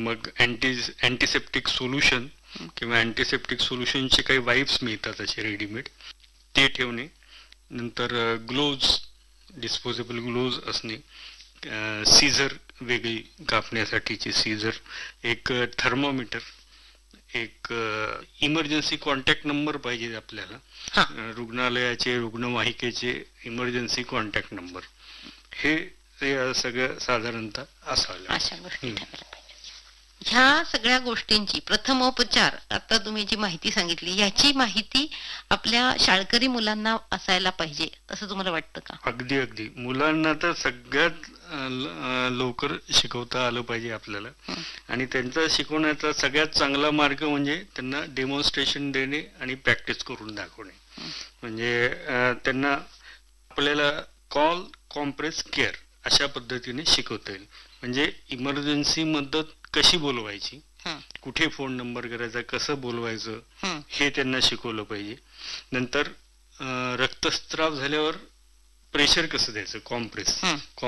मग antiseptic solution किंवा antiseptic सोल्युशनचे काही वाईप्स मिळतात असे रेडीमेड, ते ठेवणे. नंतर ग्लोव्ज, डिस्पोजेबल ग्लोव्ज असणे, सीझर वेगळी कापण्यासाठीची सीझर, एक थर्मोमीटर, एक इमर्जन्सी कॉन्टॅक्ट नंबर पाहिजे आपल्याला, रुग्णालयाचे रुग्णवाहिकेचे इमर्जन्सी कॉन्टॅक्ट नंबर, हे सगळं साधारणतः असायला. अशा गोष्टी ह्या सगळ्या गोष्टींची प्रथमोपचार, आता तुम्ही जी माहिती सांगितली याची माहिती आपल्या शाळकरी मुलांना असायला पाहिजे असं तुम्हाला वाटतं का? अगदी अगदी. मुलांना तर सगळ्यात लवकर शिकवता आलं पाहिजे आपल्याला, आणि त्यांचा शिकवण्याचा सगळ्यात चांगला मार्ग म्हणजे त्यांना डेमॉन्स्ट्रेशन देणे आणि प्रॅक्टिस करून दाखवणे. म्हणजे त्यांना आपल्याला कॉल, कॉम्प्रेस, केअर अशा पद्धतीने शिकवता येईल. म्हणजे इमर्जन्सी मदत कशी बोलवायची, कुठे फोन नंबर करायचा, कसं बोलवायचं हे त्यांना शिकवलं पाहिजे. नंतर रक्तस्राव झाल्यावर प्रेशर कसं द्यायचं, कॉम्प्रेस